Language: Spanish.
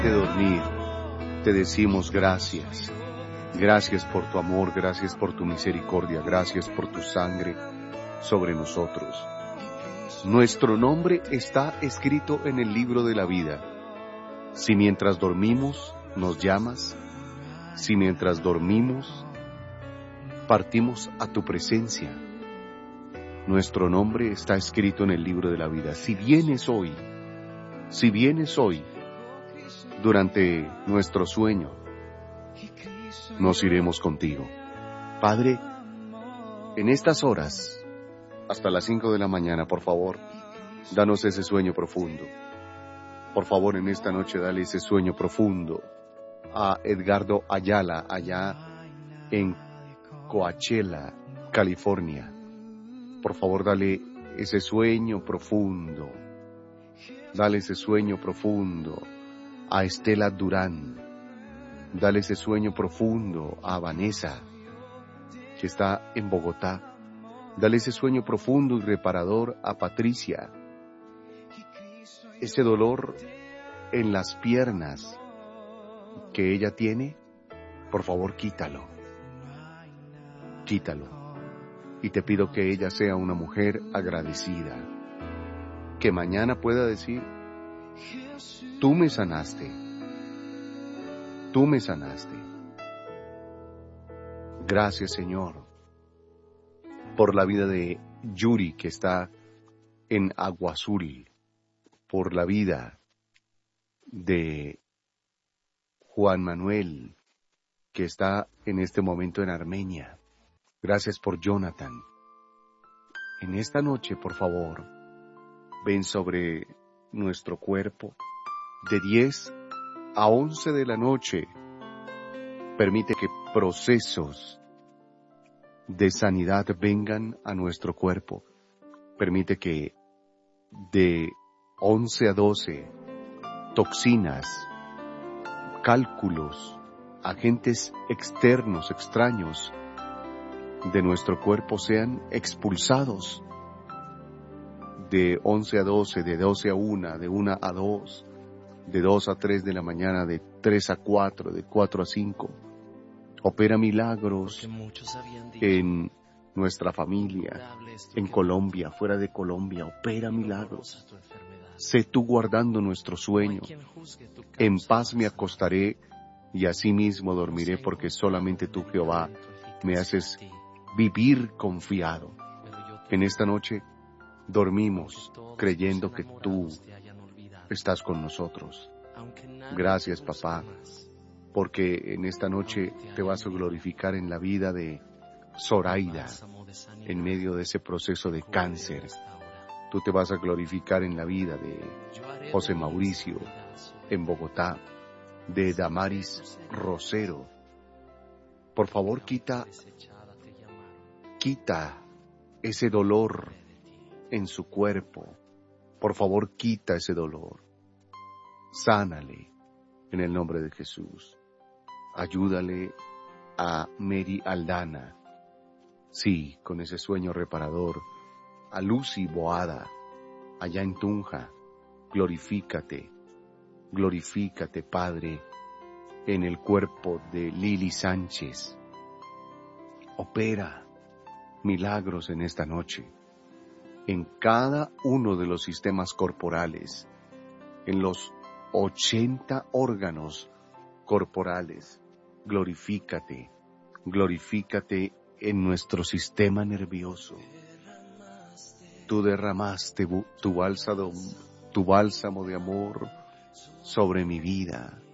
de dormir, te decimos gracias. Gracias por tu amor, gracias por tu misericordia, gracias por tu sangre sobre nosotros. Nuestro nombre está escrito en el libro de la vida. Si mientras dormimos nos llamas, si mientras dormimos partimos a tu presencia, nuestro nombre está escrito en el libro de la vida. Si vienes hoy durante nuestro sueño, nos iremos contigo. Padre, en estas horas, hasta las 5 de la mañana, por favor, danos ese sueño profundo. Por favor, en esta noche, dale ese sueño profundo a Edgardo Ayala, allá en Coachella, California. Por favor, dale ese sueño profundo. Dale ese sueño profundo a Estela Durán. Dale ese sueño profundo a Vanessa, que está en Bogotá. Dale ese sueño profundo y reparador a Patricia. Ese dolor en las piernas que ella tiene, por favor, quítalo. Quítalo. Y te pido que ella sea una mujer agradecida. Que mañana pueda decir, tú me sanaste. Tú me sanaste. Gracias, Señor, por la vida de Yuri, que está en Agua Azul, por la vida de Juan Manuel, que está en este momento en Armenia. Gracias por Jonathan. En esta noche, por favor, ven sobre nuestro cuerpo de 10 a 11 de la noche. Permite que procesos de sanidad vengan a nuestro cuerpo. Permite que de 11 a 12 toxinas, cálculos, agentes externos, extraños de nuestro cuerpo sean expulsados. De 11 a 12, de 12 a 1, de 1 a 2, de 2 a 3 de la mañana, de 3 a 4, de 4 a 5. Opera milagros en nuestra familia, en Colombia, fuera de Colombia. Opera milagros. Sé tú guardando nuestro sueño. En paz me acostaré y asimismo dormiré, porque solamente tú, Jehová, me haces vivir confiado. En esta noche dormimos creyendo que tú estás con nosotros. Gracias, papá, porque en esta noche te vas a glorificar en la vida de Zoraida, en medio de ese proceso de cáncer. Tú te vas a glorificar en la vida de José Mauricio, en Bogotá, de Damaris Rosero. Por favor, quita ese dolor en su cuerpo. Por favor, quita ese dolor. Sánale en el nombre de Jesús. Ayúdale a Mary Aldana, sí, con ese sueño reparador. A Lucy Boada, allá en Tunja. Glorifícate, Padre, en el cuerpo de Lili Sánchez. Opera milagros en esta noche, en cada uno de los sistemas corporales, en los 80 órganos corporales. Glorifícate en nuestro sistema nervioso. Tú derramaste tu bálsamo de amor sobre mi vida.